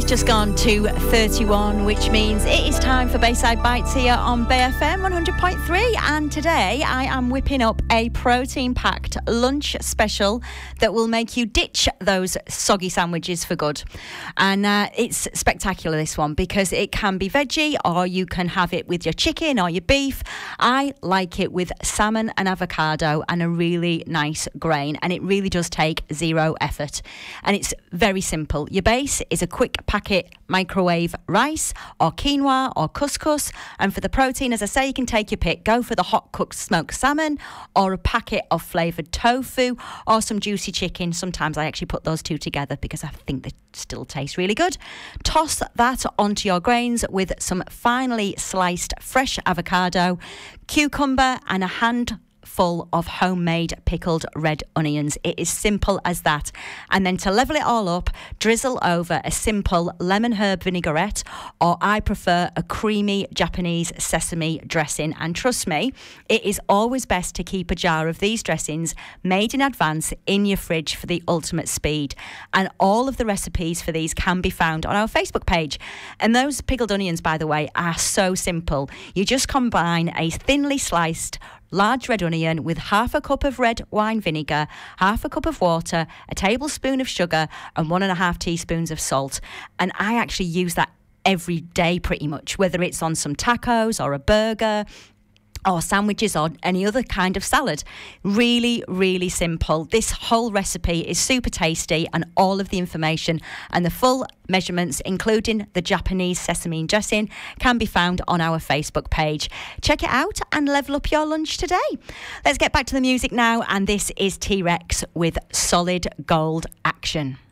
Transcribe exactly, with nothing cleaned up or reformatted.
It's just gone to thirty-one, which means it is time for Bayside Bites here on Bay F M one hundred point three. And today I am whipping up a protein-packed lunch special that will make you ditch those soggy sandwiches for good. And uh, it's spectacular, this one, because it can be veggie or you can have it with your chicken or your beef. I like it with salmon and avocado and a really nice grain, and it really does take zero effort. And it's very simple. Your base is a quick packet microwave rice or quinoa or couscous, and for the protein, as I say, you can take your pick. Go for the hot cooked smoked salmon or a packet of flavoured tofu or some juicy chicken. Sometimes I actually put those two together because I think they still taste really good. Toss that onto your grains with some finely sliced fresh avocado, cucumber and a hand full of homemade pickled red onions. It is simple as that. And then to level it all up, drizzle over a simple lemon herb vinaigrette, or I prefer a creamy Japanese sesame dressing. And trust me, it is always best to keep a jar of these dressings made in advance in your fridge for the ultimate speed. And all of the recipes for these can be found on our Facebook page. And those pickled onions, by the way, are so simple. You just combine a thinly sliced large red onion with half a cup of red wine vinegar, half a cup of water, a tablespoon of sugar and one and a half teaspoons of salt. And I actually use that every day pretty much, whether it's on some tacos or a burger or sandwiches or any other kind of salad. Really, really simple. This whole recipe is super tasty, and all of the information and the full measurements, including the Japanese sesame dressing, can be found on our Facebook page. Check it out and level up your lunch today. Let's get back to the music now, and this is T-Rex with Solid Gold Action.